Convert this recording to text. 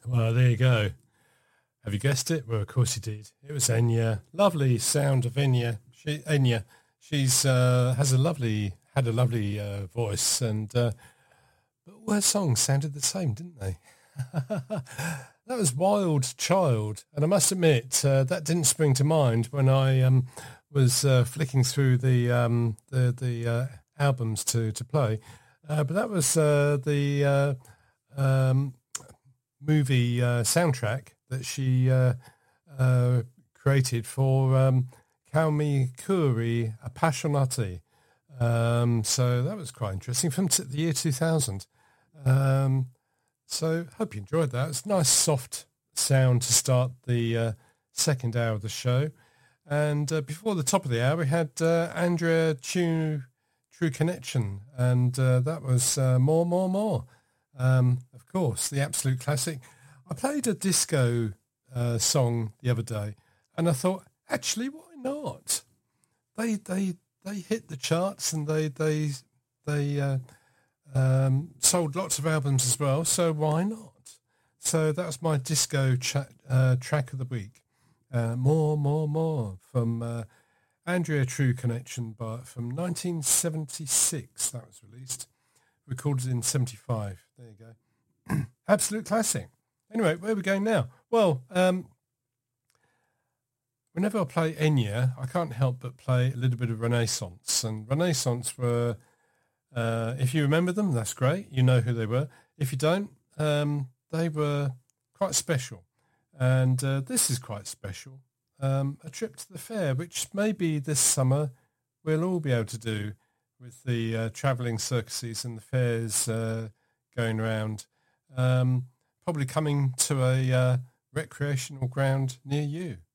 Well, there you go. Have you guessed it? Well, of course you did. It was Enya. Lovely sound of Enya. She's had a lovely voice, and but all her songs sounded the same, didn't they? That was Wild Child, and I must admit that didn't spring to mind when I was flicking through the albums to play. But that was the movie soundtrack that she created for Kaumikuri Appassionati. So that was quite interesting from the year 2000. So hope you enjoyed that. It's a nice soft sound to start the second hour of the show. And before the top of the hour, we had Andrea True Connection, and that was More. Of course, the absolute classic. I played a disco song the other day, and I thought, actually, why not? They hit the charts, and they sold lots of albums as well, so why not? So that was my disco track of the week. More from Andrea True Connection from 1976. That was released, recorded in 75. There you go. Absolute classic. Anyway, where are we going now? Well, whenever I play Enya, I can't help but play a little bit of Renaissance. And Renaissance were, if you remember them, that's great. You know who they were. If you don't, they were quite special. And this is quite special. A trip to the fair, which maybe this summer we'll all be able to do with the travelling circuses and the fairs going around. Probably coming to a recreational ground near you.